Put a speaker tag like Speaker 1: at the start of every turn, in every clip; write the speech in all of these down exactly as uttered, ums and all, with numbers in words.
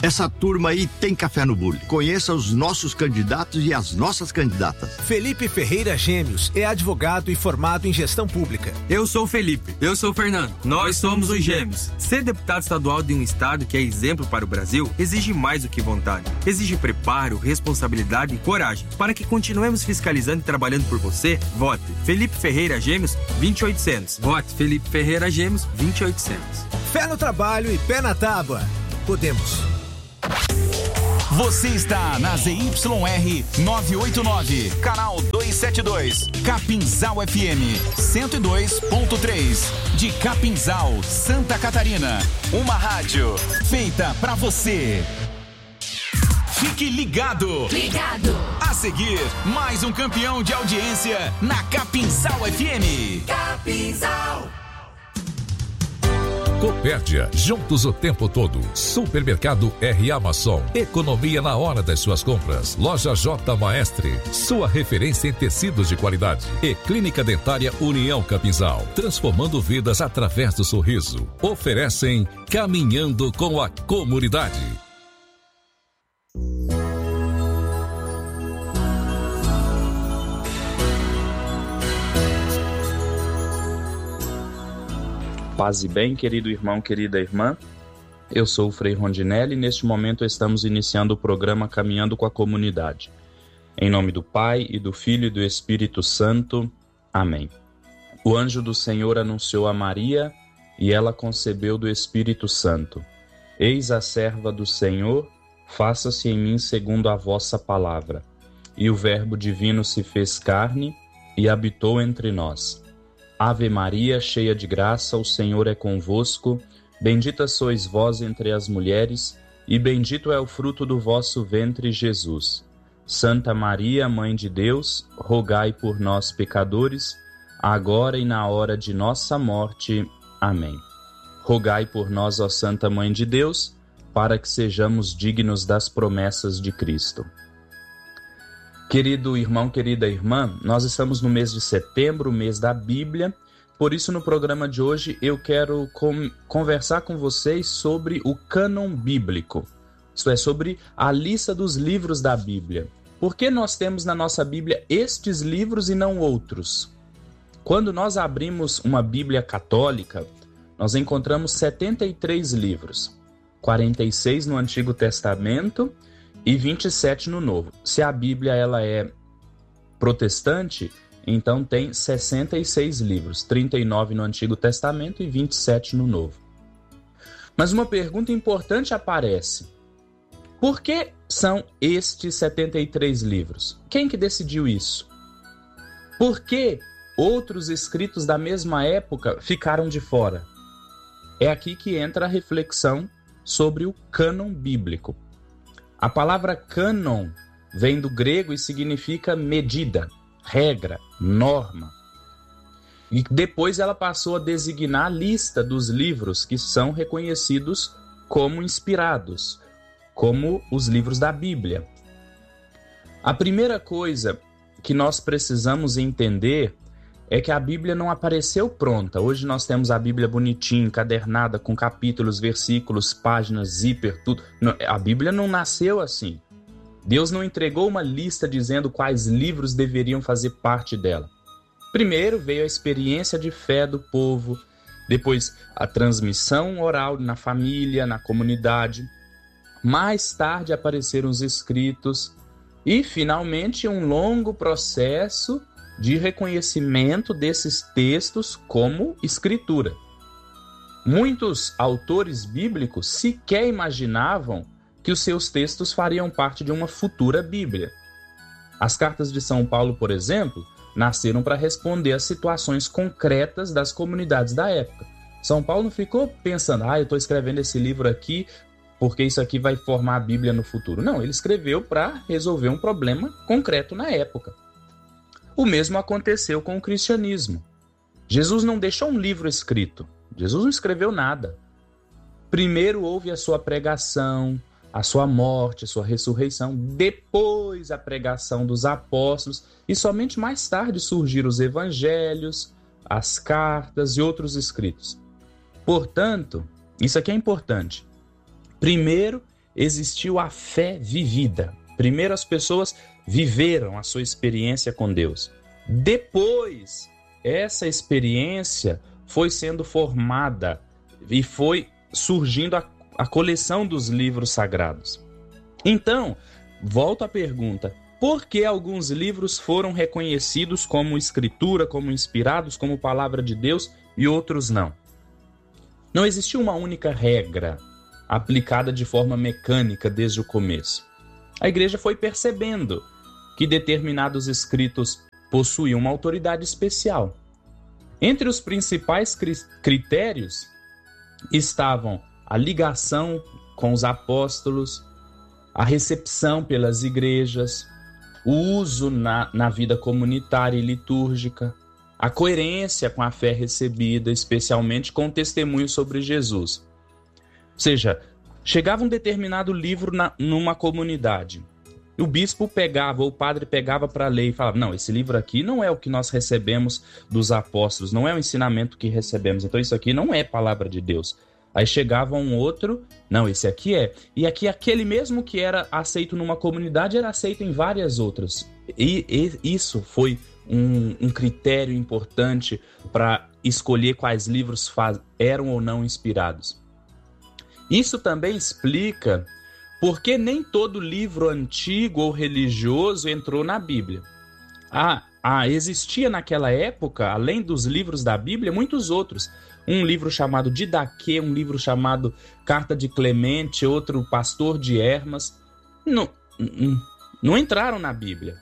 Speaker 1: Essa turma aí tem café no bule. Conheça os nossos candidatos e as nossas candidatas.
Speaker 2: Felipe Ferreira Gêmeos é advogado e formado em gestão pública.
Speaker 3: Eu sou o Felipe. Eu sou o Fernando. Nós somos os Gêmeos. Ser deputado estadual de um estado que é exemplo para o Brasil exige mais do que vontade. Exige preparo, responsabilidade e coragem. Para que continuemos fiscalizando e trabalhando por você, vote Felipe Ferreira Gêmeos vinte e oitocentos. Vote Felipe Ferreira Gêmeos vinte e oitocentos.
Speaker 2: Fé no trabalho e pé na tábua. Podemos.
Speaker 4: Você está na Z Y R novecentos e oitenta e nove, canal duzentos e setenta e dois, Capinzal F M cento e dois ponto três, de Capinzal, Santa Catarina. Uma rádio feita pra você. Fique ligado.
Speaker 5: Ligado.
Speaker 4: A seguir, mais um campeão de audiência na Capinzal F M.
Speaker 5: Capinzal.
Speaker 6: Copérdia, juntos o tempo todo. Supermercado R Amazon, economia na hora das suas compras. Loja J Maestre, sua referência em tecidos de qualidade. E Clínica Dentária União Capinzal, transformando vidas através do sorriso. Oferecem Caminhando com a Comunidade.
Speaker 7: Paz e bem, querido irmão, querida irmã. Eu sou o Frei Rondinelli e neste momento estamos iniciando o programa Caminhando com a Comunidade. Em nome do Pai, e do Filho e do Espírito Santo. Amém. O anjo do Senhor anunciou a Maria e ela concebeu do Espírito Santo. Eis a serva do Senhor, faça-se em mim segundo a vossa palavra. E o Verbo divino se fez carne e habitou entre nós. Ave Maria, cheia de graça, o Senhor é convosco. Bendita sois vós entre as mulheres, e bendito é o fruto do vosso ventre, Jesus. Santa Maria, Mãe de Deus, rogai por nós, pecadores, agora e na hora de nossa morte. Amém. Rogai por nós, ó Santa Mãe de Deus, para que sejamos dignos das promessas de Cristo. Querido irmão, querida irmã, nós estamos no mês de setembro, o mês da Bíblia. Por isso, no programa de hoje, eu quero com, conversar com vocês sobre o cânon bíblico. Isto é, sobre a lista dos livros da Bíblia. Por que nós temos na nossa Bíblia estes livros e não outros? Quando nós abrimos uma Bíblia católica, nós encontramos setenta e três livros. quarenta e seis no Antigo Testamento e vinte e sete no Novo. Se a Bíblia ela é protestante, então tem sessenta e seis livros, trinta e nove no Antigo Testamento e vinte e sete no Novo. Mas uma pergunta importante aparece. Por que são estes setenta e três livros? Quem que decidiu isso? Por que outros escritos da mesma época ficaram de fora? É aqui que entra a reflexão sobre o cânon bíblico. A palavra cânon vem do grego e significa medida, regra, norma. E depois ela passou a designar a lista dos livros que são reconhecidos como inspirados, como os livros da Bíblia. A primeira coisa que nós precisamos entender é que a Bíblia não apareceu pronta. Hoje nós temos a Bíblia bonitinha, encadernada, com capítulos, versículos, páginas, zíper, tudo. A Bíblia não nasceu assim. Deus não entregou uma lista dizendo quais livros deveriam fazer parte dela. Primeiro veio a experiência de fé do povo, depois a transmissão oral na família, na comunidade. Mais tarde apareceram os escritos e, finalmente, um longo processo de reconhecimento desses textos como escritura. Muitos autores bíblicos sequer imaginavam que os seus textos fariam parte de uma futura Bíblia. As cartas de São Paulo, por exemplo, nasceram para responder às situações concretas das comunidades da época. São Paulo não ficou pensando, ah, eu estou escrevendo esse livro aqui porque isso aqui vai formar a Bíblia no futuro. Não, ele escreveu para resolver um problema concreto na época. O mesmo aconteceu com o cristianismo. Jesus não deixou um livro escrito. Jesus não escreveu nada. Primeiro houve a sua pregação, a sua morte, a sua ressurreição, depois a pregação dos apóstolos, e somente mais tarde surgiram os evangelhos, as cartas e outros escritos. Portanto, isso aqui é importante. Primeiro existiu a fé vivida. Primeiro as pessoas viveram a sua experiência com Deus. Depois, essa experiência foi sendo formada e foi surgindo a, a coleção dos livros sagrados. Então, volto à pergunta: por que alguns livros foram reconhecidos como escritura, como inspirados, como palavra de Deus, e outros não? Não existiu uma única regra aplicada de forma mecânica desde o começo. A igreja foi percebendo que determinados escritos possuíam uma autoridade especial. Entre os principais critérios estavam a ligação com os apóstolos, a recepção pelas igrejas, o uso na, na vida comunitária e litúrgica, a coerência com a fé recebida, especialmente com o testemunho sobre Jesus. Ou seja, chegava um determinado livro na, numa comunidade, o bispo pegava, ou o padre pegava para ler e falava: não, esse livro aqui não é o que nós recebemos dos apóstolos, não é o ensinamento que recebemos, então isso aqui não é palavra de Deus. Aí chegava um outro: não, esse aqui é. E aqui aquele mesmo que era aceito numa comunidade era aceito em várias outras. E, e isso foi um, um critério importante para escolher quais livros faz, eram ou não inspirados. Isso também explica por que nem todo livro antigo ou religioso entrou na Bíblia. Ah, ah, existia naquela época, além dos livros da Bíblia, muitos outros. Um livro chamado Didaquê, um livro chamado Carta de Clemente, outro Pastor de Hermas. Não, não entraram na Bíblia.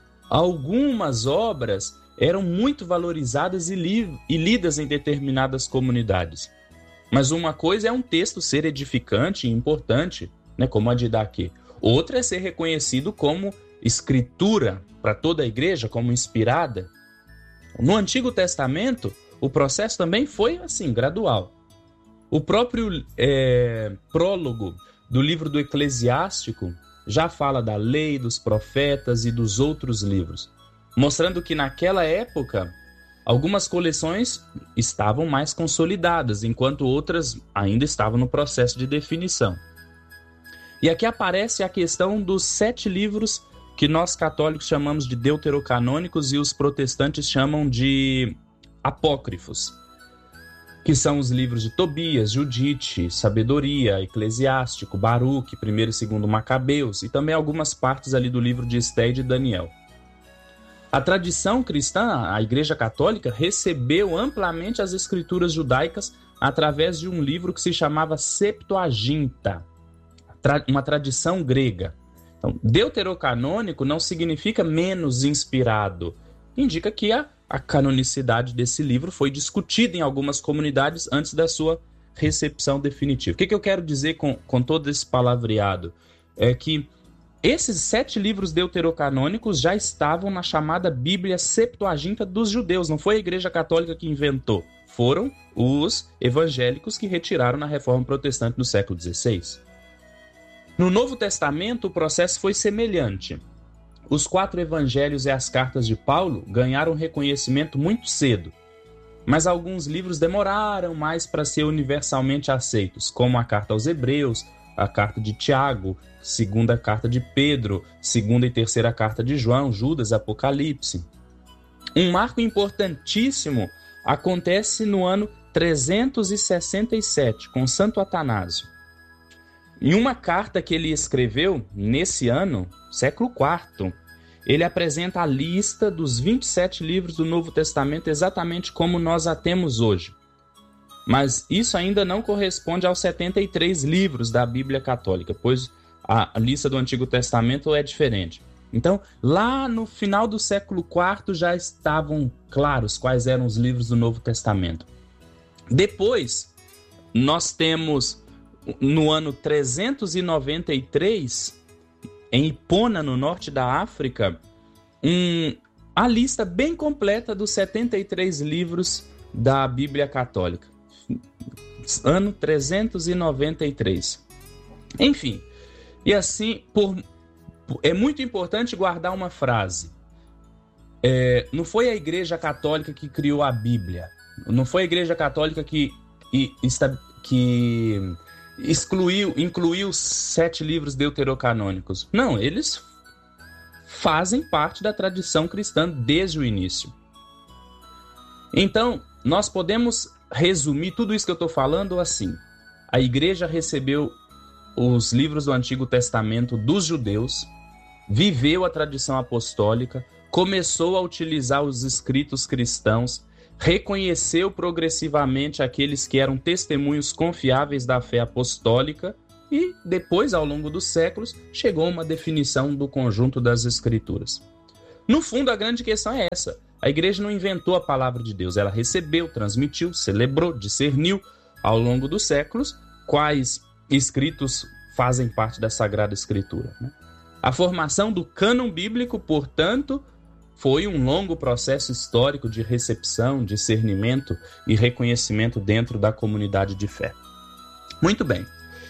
Speaker 7: Algumas obras eram muito valorizadas e, li, e lidas em determinadas comunidades. Mas uma coisa é um texto ser edificante e importante, né, como a Didaquê. Outra é ser reconhecido como escritura para toda a igreja, como inspirada. No Antigo Testamento, o processo também foi assim, gradual. O próprio é, prólogo do livro do Eclesiástico já fala da lei, dos profetas e dos outros livros, mostrando que naquela época algumas coleções estavam mais consolidadas, enquanto outras ainda estavam no processo de definição. E aqui aparece a questão dos sete livros que nós católicos chamamos de deuterocanônicos e os protestantes chamam de apócrifos, que são os livros de Tobias, Judite, Sabedoria, Eclesiástico, Baruque, primeiro e segundo Macabeus, e também algumas partes ali do livro de Esté e de Daniel. A tradição cristã, a Igreja Católica, recebeu amplamente as escrituras judaicas através de um livro que se chamava Septuaginta, uma tradição grega. Então, deuterocanônico não significa menos inspirado, indica que a, a canonicidade desse livro foi discutida em algumas comunidades antes da sua recepção definitiva. O que, que eu quero dizer com, com todo esse palavreado? É que esses sete livros deuterocanônicos já estavam na chamada Bíblia Septuaginta dos judeus, não foi a Igreja Católica que inventou, foram os evangélicos que retiraram na Reforma Protestante no século dezesseis. No Novo Testamento, o processo foi semelhante. Os quatro evangelhos e as cartas de Paulo ganharam reconhecimento muito cedo, mas alguns livros demoraram mais para ser universalmente aceitos, como a carta aos Hebreus, a carta de Tiago, segunda carta de Pedro, segunda e terceira carta de João, Judas, Apocalipse. Um marco importantíssimo acontece no ano trezentos e sessenta e sete, com Santo Atanásio. Em uma carta que ele escreveu nesse ano, século quarto, ele apresenta a lista dos vinte e sete livros do Novo Testamento exatamente como nós a temos hoje. Mas isso ainda não corresponde aos setenta e três livros da Bíblia Católica, pois a lista do Antigo Testamento é diferente. Então, lá no final do século quarto já estavam claros quais eram os livros do Novo Testamento. Depois, nós temos, no ano trezentos e noventa e três, em Hipona, no norte da África, um, a lista bem completa dos setenta e três livros da Bíblia Católica. Ano trezentos e noventa e três. Enfim, e assim, por, é muito importante guardar uma frase. É, não foi a Igreja Católica que criou a Bíblia. Não foi a Igreja Católica que, que excluiu, incluiu sete livros deuterocanônicos. Não, eles fazem parte da tradição cristã desde o início. Então, nós podemos resumir tudo isso que eu estou falando assim. A igreja recebeu os livros do Antigo Testamento dos judeus, viveu a tradição apostólica, começou a utilizar os escritos cristãos, reconheceu progressivamente aqueles que eram testemunhos confiáveis da fé apostólica e depois, ao longo dos séculos, chegou a uma definição do conjunto das escrituras. No fundo, a grande questão é essa. A igreja não inventou a palavra de Deus, ela recebeu, transmitiu, celebrou, discerniu ao longo dos séculos quais escritos fazem parte da Sagrada Escritura, né? A formação do cânon bíblico, portanto, foi um longo processo histórico de recepção, discernimento e reconhecimento dentro da comunidade de fé. Muito bem.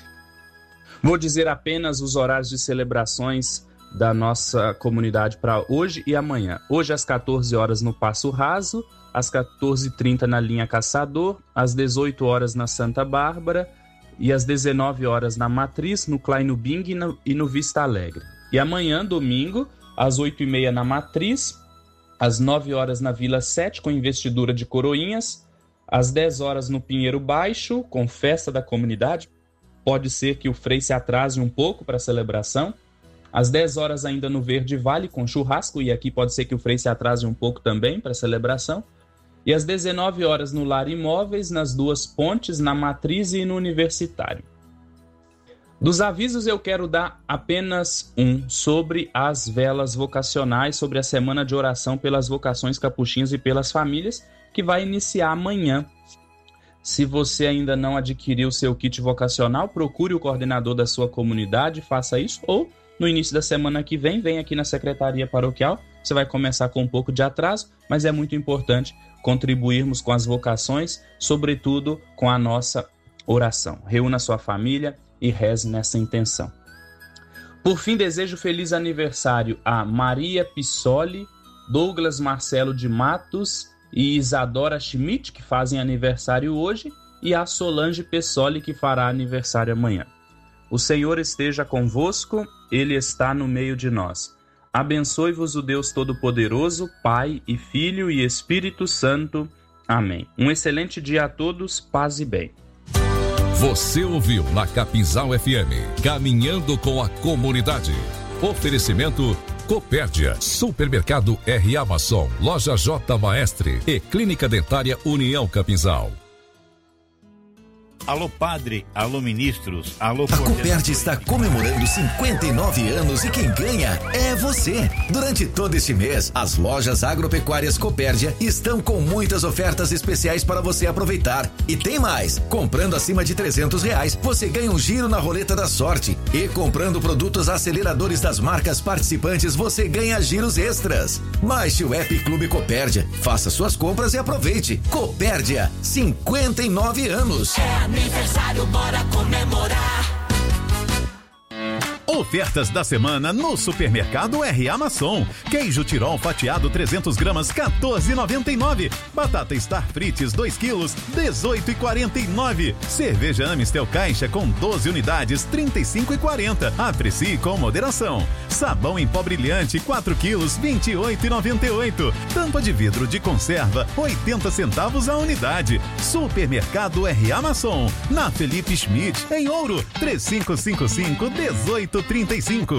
Speaker 7: Vou dizer apenas os horários de celebrações da nossa comunidade para hoje e amanhã. Hoje às quatorze horas no Passo Raso, às quatorze e trinta na Linha Caçador, às dezoito horas na Santa Bárbara e às dezenove horas na Matriz, no Kleino Bing e no, e no Vista Alegre. E amanhã, domingo, às oito e meia na Matriz, às nove horas na Vila sete, com investidura de coroinhas, às dez horas no Pinheiro Baixo, com festa da comunidade. Pode ser que o Frei se atrase um pouco para a celebração. Às dez horas ainda no Verde Vale, com churrasco, e aqui pode ser que o Frei se atrase um pouco também para a celebração. E às dezenove horas no Lar Imóveis, nas Duas Pontes, na Matriz e no Universitário. Dos avisos eu quero dar apenas um sobre as velas vocacionais, sobre a semana de oração pelas vocações capuchinhas e pelas famílias, que vai iniciar amanhã. Se você ainda não adquiriu o seu kit vocacional, procure o coordenador da sua comunidade, faça isso, ou no início da semana que vem, vem aqui na Secretaria Paroquial. Você vai começar com um pouco de atraso, mas é muito importante contribuirmos com as vocações, sobretudo com a nossa oração. Reúna sua família e reze nessa intenção. Por fim, desejo feliz aniversário a Maria Pissoli, Douglas Marcelo de Matos e Isadora Schmidt, que fazem aniversário hoje, e a Solange Pessoli, que fará aniversário amanhã. O Senhor esteja convosco, Ele está no meio de nós. Abençoe-vos o Deus Todo-Poderoso, Pai e Filho e Espírito Santo. Amém. Um excelente dia a todos, paz e bem.
Speaker 6: Você ouviu na Capinzal F M, Caminhando com a Comunidade. Oferecimento Copérdia, Supermercado R. Amazon, Loja J. Maestre e Clínica Dentária União Capinzal.
Speaker 5: Alô padre, alô ministros, alô...
Speaker 8: A Copérdia está comemorando cinquenta e nove anos e quem ganha é você. Durante todo este mês, as lojas agropecuárias Copérdia estão com muitas ofertas especiais para você aproveitar. E tem mais, comprando acima de trezentos reais, você ganha um giro na roleta da sorte. E comprando produtos aceleradores das marcas participantes, você ganha giros extras. Baixe o app Clube Copérdia, faça suas compras e aproveite. Copérdia, cinquenta e nove anos.
Speaker 9: É aniversário, bora comemorar.
Speaker 10: Ofertas da semana no Supermercado R. Amazon. Queijo Tirol fatiado trezentos gramas, quatorze reais e noventa e nove centavos. Batata Star Frites dois quilos, dezoito reais e quarenta e nove centavos. Cerveja Amistel Caixa com doze unidades, trinta e cinco reais e quarenta centavos. Aprecie com moderação. Sabão em pó brilhante quatro quilos, vinte e oito reais e noventa e oito centavos. Tampa de vidro de conserva, oitenta centavos a unidade. Supermercado R. Amazon. Na Felipe Schmidt, em Ouro, três cinco cinco cinco, dezoito trinta e cinco.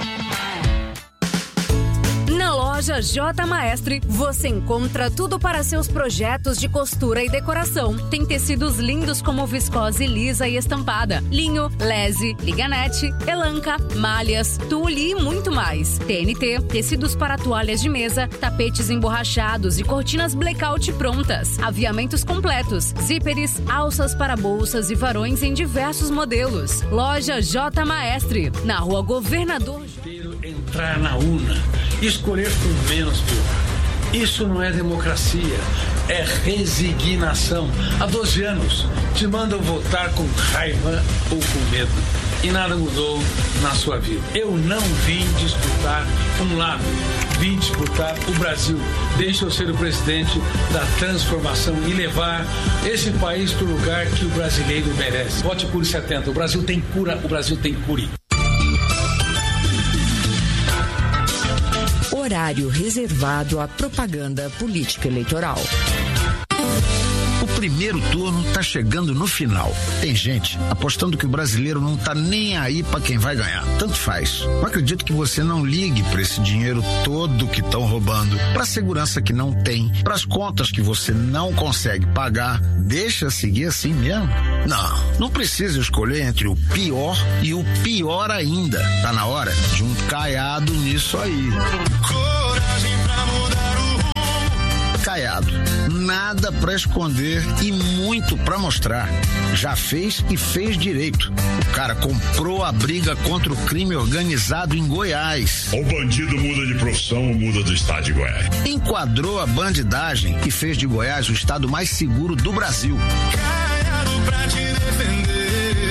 Speaker 11: Na loja J. Maestre, você encontra tudo para seus projetos de costura e decoração. Tem tecidos lindos como viscose lisa e estampada, linho, lese, liganete, elanca, malhas, tule e muito mais. T N T, tecidos para toalhas de mesa, tapetes emborrachados e cortinas blackout prontas. Aviamentos completos, zíperes, alças para bolsas e varões em diversos modelos. Loja J. Maestre, na Rua Governador...
Speaker 12: Entrar na urna, escolher por menos pior. Isso não é democracia, é resignação. Há doze anos te mandam votar com raiva ou com medo. E nada mudou na sua vida. Eu não vim disputar um lado, vim disputar o Brasil. Deixa eu ser o presidente da transformação e levar esse país para o lugar que o brasileiro merece. Vote Cure setenta. O Brasil tem cura, o Brasil tem cure.
Speaker 13: Horário reservado à propaganda política eleitoral.
Speaker 14: O primeiro turno tá chegando no final. Tem gente apostando que o brasileiro não tá nem aí pra quem vai ganhar. Tanto faz. Eu acredito que você não ligue pra esse dinheiro todo que estão roubando, pra segurança que não tem, pras contas que você não consegue pagar. Deixa seguir assim mesmo? Não, não precisa escolher entre o pior e o pior ainda. Tá na hora de um caiado nisso aí. Coragem pra mudar o rumo. Caiado. Nada pra esconder e muito pra mostrar. Já fez e fez direito. O cara comprou a briga contra o crime organizado em Goiás.
Speaker 15: O bandido muda de profissão ou muda do estado de Goiás.
Speaker 14: Enquadrou a bandidagem e fez de Goiás o estado mais seguro do Brasil. Caiado pra te defender.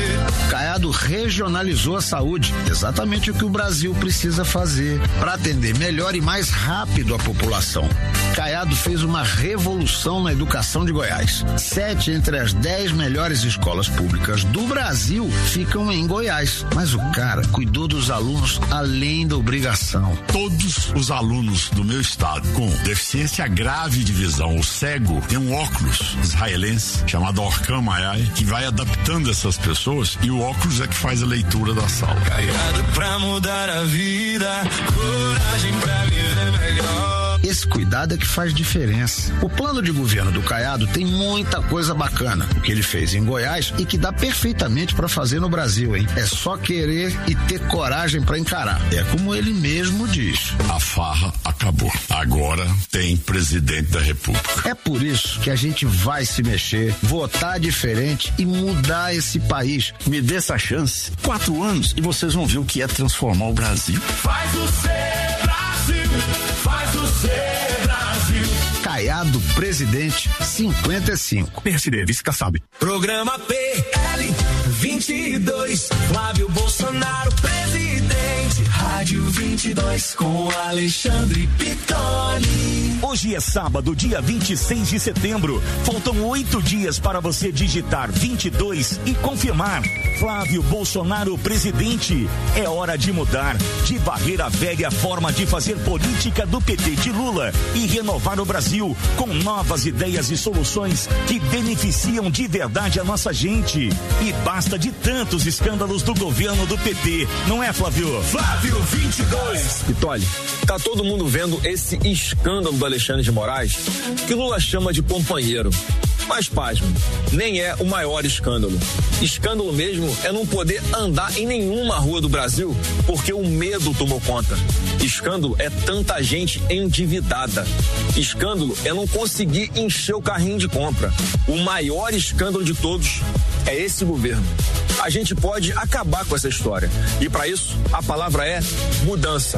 Speaker 14: Caiado regionalizou a saúde, exatamente o que o Brasil precisa fazer para atender melhor e mais rápido a população. Caiado fez uma revolução na educação de Goiás. Sete entre as dez melhores escolas públicas do Brasil ficam em Goiás. Mas o cara cuidou dos alunos além da obrigação.
Speaker 15: Todos os alunos do meu estado com deficiência grave de visão, o cego, tem um óculos israelense chamado Orkan Mayai, que vai adaptando essas pessoas e o óculos é que faz a leitura da sala.
Speaker 14: Caiado pra mudar a vida, coragem pra viver melhor. Esse cuidado é que faz diferença. O plano de governo do Caiado tem muita coisa bacana. O que ele fez em Goiás e que dá perfeitamente para fazer no Brasil, hein? É só querer e ter coragem para encarar. É como ele mesmo diz.
Speaker 15: A farra acabou. Agora tem presidente da República.
Speaker 14: É por isso que a gente vai se mexer, votar diferente e mudar esse país.
Speaker 15: Me dê essa chance. Quatro anos e vocês vão ver o que é transformar o Brasil.
Speaker 9: Faz o ser Brasil. Faz o ser Brasil.
Speaker 14: Caiado Presidente cinquenta e cinco.
Speaker 15: P S D, vice-caçabe.
Speaker 9: Programa P L vinte e dois. Flávio Bolsonaro, presidente. Rádio vinte e dois com Alexandre Pitoli.
Speaker 16: Hoje é sábado, dia vinte e seis de setembro. Faltam oito dias para você digitar vinte e dois e confirmar. Flávio Bolsonaro, presidente. É hora de mudar, de varrer a velha forma de fazer política do P T de Lula e renovar o Brasil com novas ideias e soluções que beneficiam de verdade a nossa gente. E basta de tantos escândalos do governo do P T, não é, Flávio?
Speaker 9: Flávio vinte e dois.
Speaker 17: Pitoli, tá todo mundo vendo esse escândalo do Alexandre de Moraes, que Lula chama de companheiro. Mas, pasmo, nem é o maior escândalo. Escândalo mesmo é não poder andar em nenhuma rua do Brasil porque o medo tomou conta. Escândalo é tanta gente endividada. Escândalo é não conseguir encher o carrinho de compra. O maior escândalo de todos é esse governo. A gente pode acabar com essa história. E para isso, a palavra é mudança.